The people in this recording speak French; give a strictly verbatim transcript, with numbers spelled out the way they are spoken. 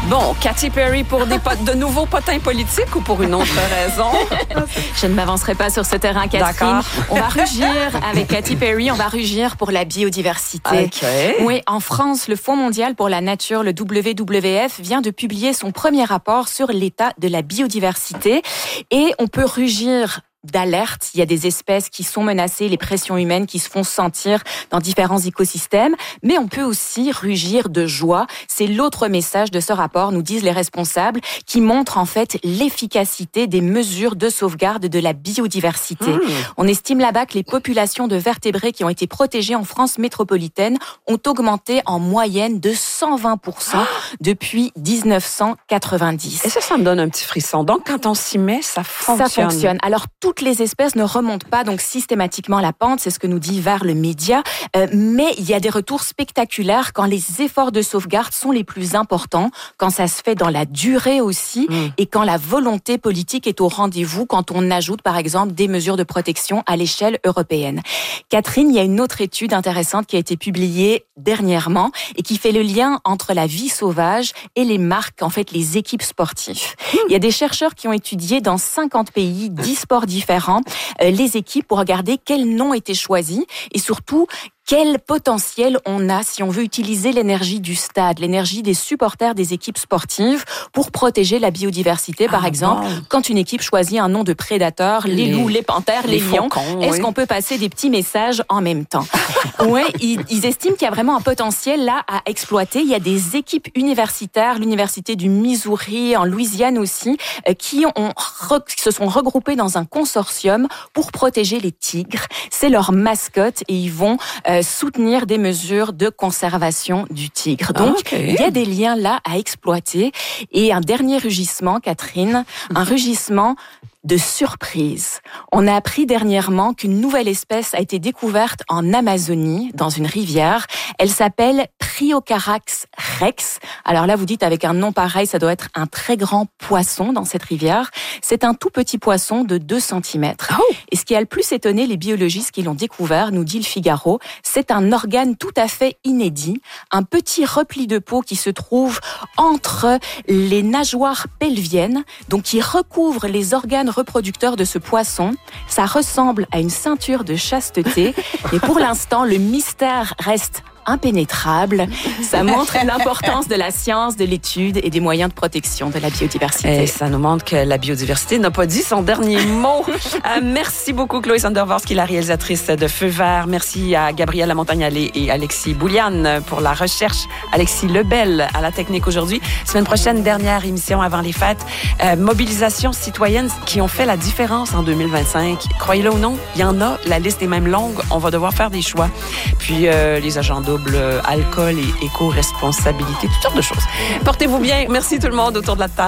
Bon, Katy Perry pour des pot- de nouveaux potins politiques ou pour une autre raison? Je ne m'avancerai pas sur ce terrain, Catherine. D'accord. On va rugir avec Katy Perry, on va rugir pour la biodiversité. OK. Oui, en France, le Fonds mondial pour la nature, le W W F, vient de publier son premier rapport sur l'état de la biodiversité. Et on peut rugir d'alerte. Il y a des espèces qui sont menacées, les pressions humaines qui se font sentir dans différents écosystèmes, mais on peut aussi rugir de joie. C'est l'autre message de ce rapport, nous disent les responsables, qui montre en fait l'efficacité des mesures de sauvegarde de la biodiversité. Mmh. On estime là-bas que les populations de vertébrés qui ont été protégées en France métropolitaine ont augmenté en moyenne de cent vingt pour cent depuis dix-neuf cent quatre-vingt-dix. Et ça, ça me donne un petit frisson. Donc, quand on s'y met, ça fonctionne. Ça fonctionne. Alors, toutes les espèces ne remontent pas donc systématiquement la pente, c'est ce que nous dit V A R le média, euh, mais il y a des retours spectaculaires quand les efforts de sauvegarde sont les plus importants, quand ça se fait dans la durée aussi, mmh. et quand la volonté politique est au rendez-vous, quand on ajoute par exemple des mesures de protection à l'échelle européenne. Catherine, il y a une autre étude intéressante qui a été publiée dernièrement et qui fait le lien entre la vie sauvage et les marques, en fait les équipes sportives. Mmh. Il y a des chercheurs qui ont étudié dans cinquante pays, dix sports différents, les équipes pour regarder quel nom était choisi et surtout quel potentiel on a si on veut utiliser l'énergie du stade, l'énergie des supporters des équipes sportives pour protéger la biodiversité. Par ah, exemple, bon. Quand une équipe choisit un nom de prédateur, les, les loups, les panthères, les, les lions, faucons, est-ce oui. qu'on peut passer des petits messages en même temps? Ouais, ils, ils estiment qu'il y a vraiment un potentiel là à exploiter. Il y a des équipes universitaires, l'université du Missouri, en Louisiane aussi, qui ont qui se sont regroupées dans un consortium pour protéger les tigres. C'est leur mascotte et ils vont euh, soutenir des mesures de conservation du tigre. Donc, okay. il y a des liens là à exploiter. Et un dernier rugissement, Catherine, un rugissement de surprise. On a appris dernièrement qu'une nouvelle espèce a été découverte en Amazonie, dans une rivière. Elle s'appelle Triocarax rex. Alors là, vous dites avec un nom pareil, ça doit être un très grand poisson dans cette rivière. C'est un tout petit poisson de deux centimètres. Oh. Et ce qui a le plus étonné les biologistes qui l'ont découvert, nous dit le Figaro, c'est un organe tout à fait inédit, un petit repli de peau qui se trouve entre les nageoires pelviennes, donc qui recouvre les organes reproducteurs de ce poisson. Ça ressemble à une ceinture de chasteté, mais pour l'instant, le mystère reste impénétrable. Ça montre l'importance de la science, de l'étude et des moyens de protection de la biodiversité. Et ça nous montre que la biodiversité n'a pas dit son dernier mot. euh, merci beaucoup, Chloé Sandervorski, la réalisatrice de Feu vert. Merci à Gabrielle Lamontagne-Allais et Alexis Bouliane pour la recherche. Alexis Lebel à la technique aujourd'hui. Semaine prochaine, dernière émission avant les fêtes. Euh, mobilisation citoyenne qui ont fait la différence en deux mille vingt-cinq. Croyez-le ou non, il y en a. La liste est même longue. On va devoir faire des choix. Puis euh, les agents double alcool et éco-responsabilité, toutes sortes de choses. Portez-vous bien. Merci tout le monde autour de la table.